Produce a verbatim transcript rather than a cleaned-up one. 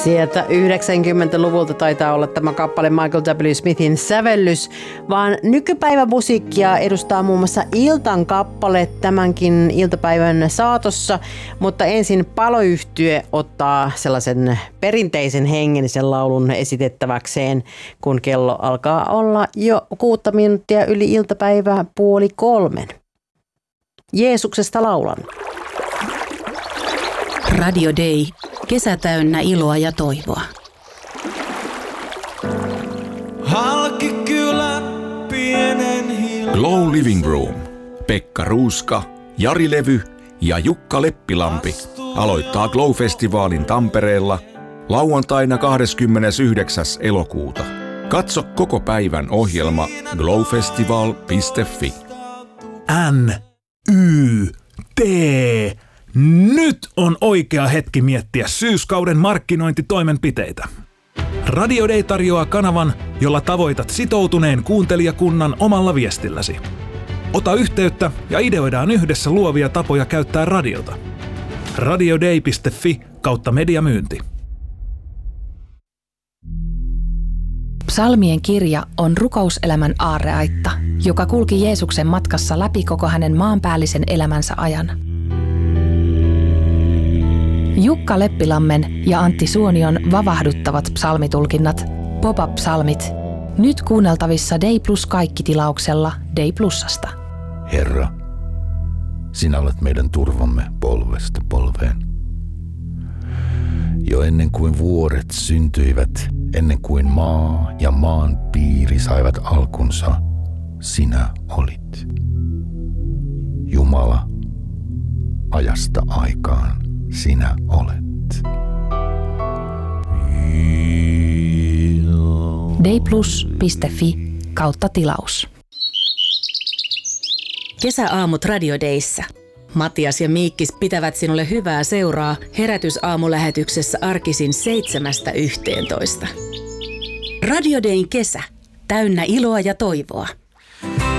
Sieltä yhdeksänkymmentäluvulta taitaa olla tämä kappale Michael W. Smithin sävellys, vaan nykypäivän musiikkia edustaa muun muassa Iltan kappale tämänkin iltapäivän saatossa, mutta ensin Paloyhtye ottaa sellaisen perinteisen hengellisen laulun esitettäväkseen, kun kello alkaa olla jo kuutta minuuttia yli iltapäivää puoli kolmen. Jeesuksesta laulan. Radio Day. Kesä täynnä iloa ja toivoa. Halki kylä pienen hiljan. Glow Living Room. Pekka Ruuska, Jari Levy ja Jukka Leppilampi aloittaa Glow-festivaalin Tampereella lauantaina kahdeskymmenesyhdeksäs elokuuta. Katso koko päivän ohjelma glowfestival piste fi. N, Y, T. Nyt on oikea hetki miettiä syyskauden markkinointitoimenpiteitä. Radio Day tarjoaa kanavan, jolla tavoitat sitoutuneen kuuntelijakunnan omalla viestilläsi. Ota yhteyttä ja ideoidaan yhdessä luovia tapoja käyttää radiota. radioday piste fi kautta mediamyynti. Psalmien kirja on rukouselämän aarreaitta, joka kulki Jeesuksen matkassa läpi koko hänen maanpäällisen elämänsä ajan. Jukka Leppilammen ja Antti Suonion vavahduttavat psalmitulkinnat, Pop-up-psalmit, nyt kuunneltavissa Day Plus kaikki-tilauksella Day Plusasta. Herra, sinä olet meidän turvamme polvesta polveen. Jo ennen kuin vuoret syntyivät, ennen kuin maa ja maan piiri saivat alkunsa, sinä olit. Jumala, ajasta aikaan sinä olet. dayplus piste fi kautta tilaus. Kesäaamut Radio Dayssä. Matias ja Miikkis pitävät sinulle hyvää seuraa herätysaamulähetyksessä arkisin seitsemästä yhteentoista. Radio Dayn kesä. Täynnä iloa ja toivoa.